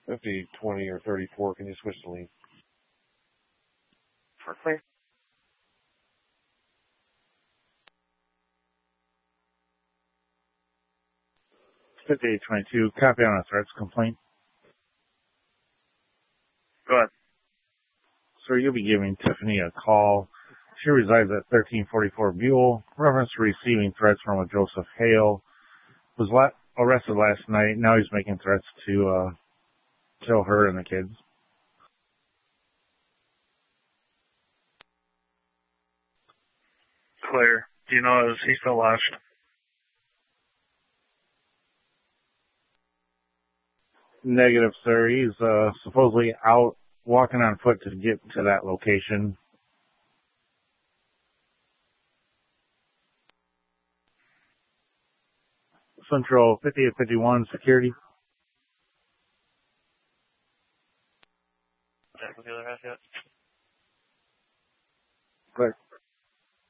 50, 20, or 34. Can you switch the lane? For clear. 5822, copy on a threats complaint. Go ahead. Sir, you'll be giving Tiffany a call. She resides at 1344 Buell. Reference to receiving threats from a Joseph Hale. Was arrested last night. Now he's making threats to kill her and the kids. Clear. Do you know, is he still lodged? Negative, sir. He's supposedly out walking on foot to get to that location. Central 5851 security. Check with the other half yet? Clear.